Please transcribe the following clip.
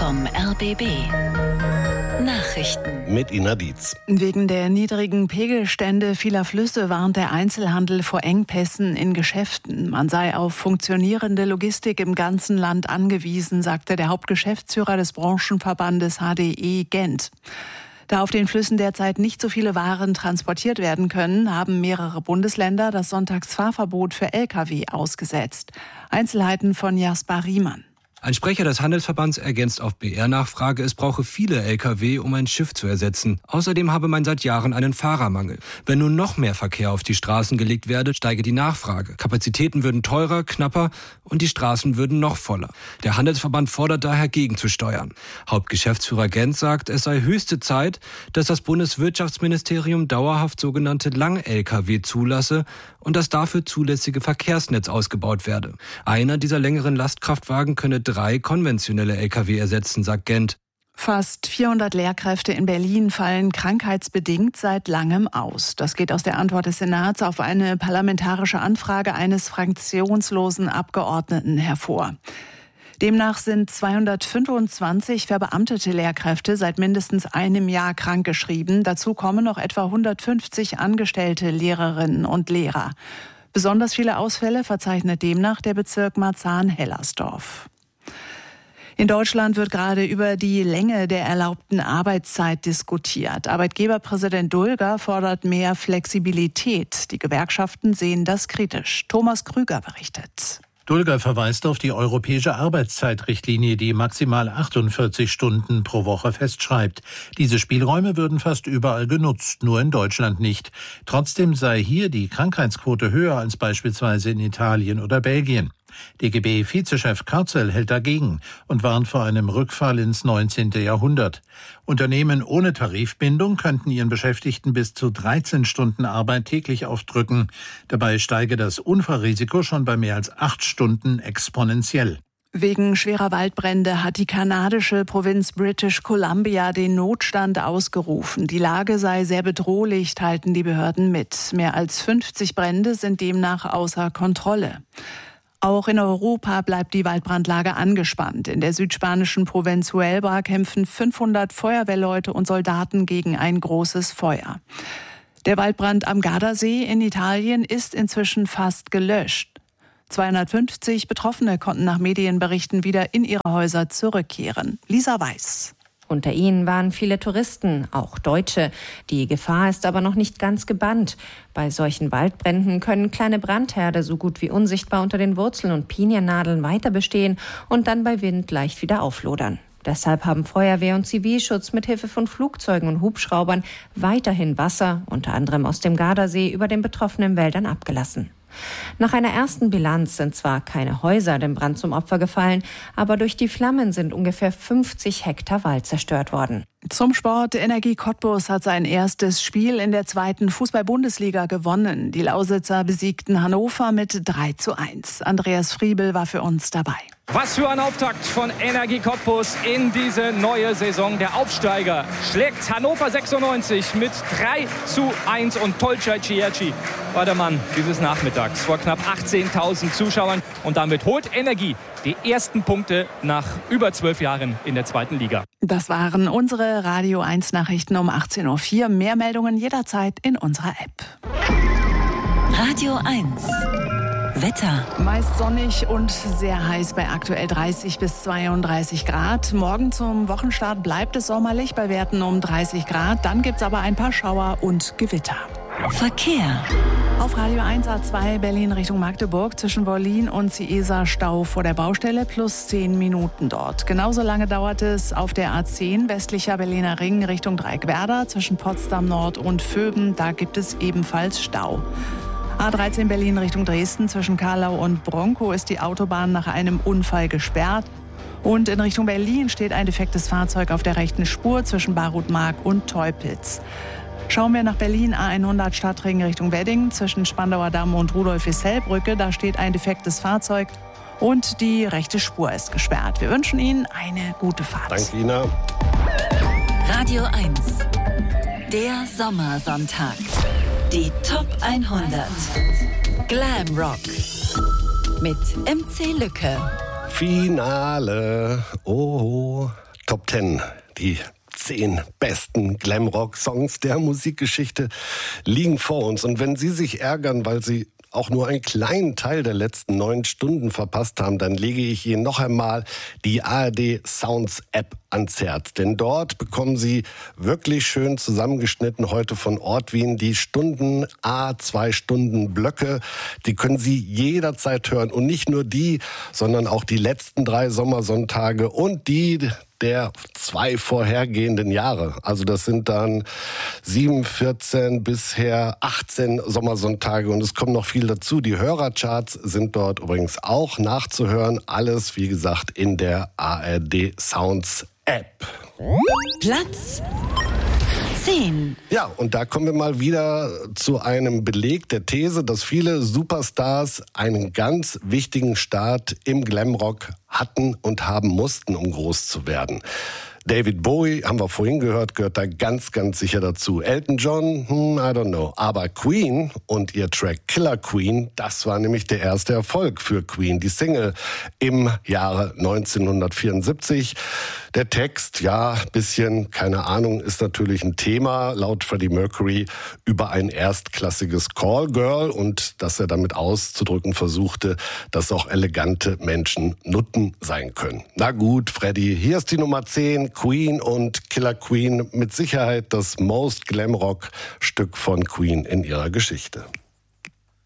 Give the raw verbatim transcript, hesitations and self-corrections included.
vom R B B. Nachrichten mit Ina Dietz. Wegen der niedrigen Pegelstände vieler Flüsse warnt der Einzelhandel vor Engpässen in Geschäften. Man sei auf funktionierende Logistik im ganzen Land angewiesen, sagte der Hauptgeschäftsführer des Branchenverbandes H D E Gent. Da auf den Flüssen derzeit nicht so viele Waren transportiert werden können, haben mehrere Bundesländer das Sonntagsfahrverbot für L K W ausgesetzt. Einzelheiten von Jasper Riemann. Ein Sprecher des Handelsverbands ergänzt auf B R-Nachfrage, es brauche viele L K W, um ein Schiff zu ersetzen. Außerdem habe man seit Jahren einen Fahrermangel. Wenn nun noch mehr Verkehr auf die Straßen gelegt werde, steige die Nachfrage. Kapazitäten würden teurer, knapper und die Straßen würden noch voller. Der Handelsverband fordert daher gegenzusteuern. Hauptgeschäftsführer Gent sagt, es sei höchste Zeit, dass das Bundeswirtschaftsministerium dauerhaft sogenannte Lang-L K W zulasse und das dafür zulässige Verkehrsnetz ausgebaut werde. Einer dieser längeren Lastkraftwagen könne drei konventionelle L K W ersetzen, sagt Gent. Fast vierhundert Lehrkräfte in Berlin fallen krankheitsbedingt seit langem aus. Das geht aus der Antwort des Senats auf eine parlamentarische Anfrage eines fraktionslosen Abgeordneten hervor. Demnach sind zweihundertfünfundzwanzig verbeamtete Lehrkräfte seit mindestens einem Jahr krankgeschrieben. Dazu kommen noch etwa hundertfünfzig angestellte Lehrerinnen und Lehrer. Besonders viele Ausfälle verzeichnet demnach der Bezirk Marzahn-Hellersdorf. In Deutschland wird gerade über die Länge der erlaubten Arbeitszeit diskutiert. Arbeitgeberpräsident Dulger fordert mehr Flexibilität. Die Gewerkschaften sehen das kritisch. Thomas Krüger berichtet. Dulger verweist auf die europäische Arbeitszeitrichtlinie, die maximal achtundvierzig Stunden pro Woche festschreibt. Diese Spielräume würden fast überall genutzt, nur in Deutschland nicht. Trotzdem sei hier die Krankheitsquote höher als beispielsweise in Italien oder Belgien. D G B-Vizechef Karzel hält dagegen und warnt vor einem Rückfall ins neunzehnte Jahrhundert. Unternehmen ohne Tarifbindung könnten ihren Beschäftigten bis zu dreizehn Stunden Arbeit täglich aufdrücken. Dabei steige das Unfallrisiko schon bei mehr als acht Stunden exponentiell. Wegen schwerer Waldbrände hat die kanadische Provinz British Columbia den Notstand ausgerufen. Die Lage sei sehr bedrohlich, teilten die Behörden mit. Mehr als fünfzig Brände sind demnach außer Kontrolle. Auch in Europa bleibt die Waldbrandlage angespannt. In der südspanischen Provinz Huelva kämpfen fünfhundert Feuerwehrleute und Soldaten gegen ein großes Feuer. Der Waldbrand am Gardasee in Italien ist inzwischen fast gelöscht. zweihundertfünfzig Betroffene konnten nach Medienberichten wieder in ihre Häuser zurückkehren. Lisa Weiß. Unter ihnen waren viele Touristen, auch Deutsche. Die Gefahr ist aber noch nicht ganz gebannt. Bei solchen Waldbränden können kleine Brandherde so gut wie unsichtbar unter den Wurzeln und Piniennadeln weiter bestehen und dann bei Wind leicht wieder auflodern. Deshalb haben Feuerwehr und Zivilschutz mit Hilfe von Flugzeugen und Hubschraubern weiterhin Wasser, unter anderem aus dem Gardasee, über den betroffenen Wäldern abgelassen. Nach einer ersten Bilanz sind zwar keine Häuser dem Brand zum Opfer gefallen, aber durch die Flammen sind ungefähr fünfzig Hektar Wald zerstört worden. Zum Sport. Energie Cottbus hat sein erstes Spiel in der zweiten Fußball-Bundesliga gewonnen. Die Lausitzer besiegten Hannover mit drei zu eins. Andreas Friebel war für uns dabei. Was für ein Auftakt von Energie Cottbus in diese neue Saison. Der Aufsteiger schlägt Hannover sechsundneunzig mit drei zu eins und Tolcay Cieci war der Mann dieses Nachmittags vor knapp achtzehntausend Zuschauern. Und damit holt Energie die ersten Punkte nach über zwölf Jahren in der zweiten Liga. Das waren unsere Radio eins Nachrichten um achtzehn Uhr vier. Mehr Meldungen jederzeit in unserer App. Radio eins Wetter. Meist sonnig und sehr heiß bei aktuell dreißig bis zweiunddreißig Grad. Morgen zum Wochenstart bleibt es sommerlich bei Werten um dreißig Grad. Dann gibt es aber ein paar Schauer und Gewitter. Verkehr. Auf Radio eins A zwei Berlin Richtung Magdeburg zwischen Wollin und Ciesa Stau vor der Baustelle plus zehn Minuten dort. Genauso lange dauert es auf der A zehn westlicher Berliner Ring Richtung Dreieckwerder zwischen Potsdam Nord und Vöben. Da gibt es ebenfalls Stau. A dreizehn Berlin Richtung Dresden zwischen Karlau und Bronkow ist die Autobahn nach einem Unfall gesperrt. Und in Richtung Berlin steht ein defektes Fahrzeug auf der rechten Spur zwischen Barutmark und Teupitz. Schauen wir nach Berlin, A hundert Stadtring Richtung Wedding zwischen Spandauer Damm und Rudolf-Wissell-Brücke. Da steht ein defektes Fahrzeug und die rechte Spur ist gesperrt. Wir wünschen Ihnen eine gute Fahrt. Danke, Ina. Radio eins. Der Sommersonntag. Die Top hundert. Glam Rock. Mit M C Lücke. Finale. Oh, Top zehn, die zehn besten Glamrock-Songs der Musikgeschichte liegen vor uns. Und wenn Sie sich ärgern, weil Sie auch nur einen kleinen Teil der letzten neun Stunden verpasst haben, dann lege ich Ihnen noch einmal die A R D Sounds App ans Herz. Denn dort bekommen Sie wirklich schön zusammengeschnitten heute von Ort Wien die Stunden, A, zwei Stunden Blöcke. Die können Sie jederzeit hören. Und nicht nur die, sondern auch die letzten drei Sommersonntage und die der zwei vorhergehenden Jahre. Also das sind dann sieben, vierzehn, bisher achtzehn Sommersonntage und es kommt noch viel dazu. Die Hörercharts sind dort übrigens auch nachzuhören. Alles, wie gesagt, in der A R D Sounds App. Platz zehn. Ja, und da kommen wir mal wieder zu einem Beleg der These, dass viele Superstars einen ganz wichtigen Start im Glamrock hatten und haben mussten, um groß zu werden. David Bowie, haben wir vorhin gehört, gehört da ganz, ganz sicher dazu. Elton John, hm, I don't know. Aber Queen und ihr Track Killer Queen, das war nämlich der erste Erfolg für Queen. Die Single im Jahre neunzehnhundertvierundsiebzig. Der Text, ja, bisschen, keine Ahnung, ist natürlich ein Thema, laut Freddie Mercury, über ein erstklassiges Callgirl und dass er damit auszudrücken versuchte, dass auch elegante Menschen Nutten sein können. Na gut, Freddie, hier ist die Nummer zehn, Queen und Killer Queen, mit Sicherheit das most Glamrock-Stück von Queen in ihrer Geschichte.